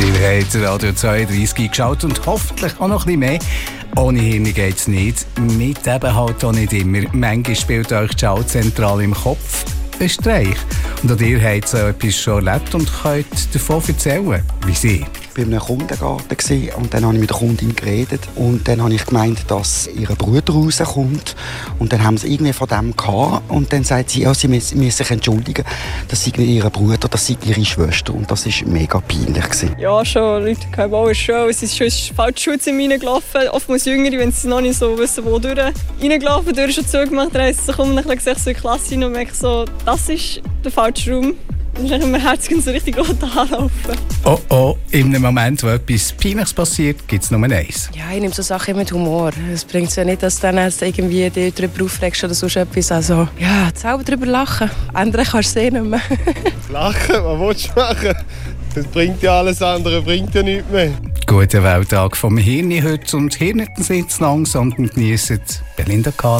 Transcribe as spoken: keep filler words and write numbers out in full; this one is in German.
Ihr habt Radio zweiunddreissig geschaut und hoffentlich auch noch ein bisschen mehr. Ohne Hirn geht es nicht. Mit eben halt auch nicht immer. Manchmal spielt euch die Schaltzentrale im Kopf einen Streich. Und auch ihr habt so etwas schon erlebt und könnt davon erzählen, wie sie. Ich war in einem Kundengarten und dann habe ich mit der Kundin geredet. Und dann habe ich gemeint, dass ihr Bruder rauskommt. Und dann haben sie irgendwie von dem gehabt. Und dann sagt sie, ja, sie müssen sich entschuldigen, das sei nicht ihr Bruder, das sei ihre Schwester. Und das war mega peinlich. Ja, schon. Leute haben auch schon. Es ist schon falsch Schutz in mich reingelaufen. Oftmals Jüngere, wenn sie noch nicht so wissen, wo durch. Reingelaufen, durch schon zugemacht, dann haben sie sich um und dann gesagt, so in die Klasse und merke so, das ist der falsche Raum. Dann ist mein Herz so richtig rot anlaufen. Oh oh, in einem Moment, wo etwas Peinliches passiert, gibt es nur eins. Ja, ich nehme so Sachen mit Humor. Es bringt ja nicht, dass du dann irgendwie dich darüber aufregst oder sonst etwas. Also, ja, selber darüber lachen. Andere kannst du eh nicht mehr. Lachen? Was willst du machen? Das bringt ja alles andere, bringt ja nichts mehr. Guten Welttag vom Hirn heute und Hirn nicht langsam, sondern geniessen Belinda Karl.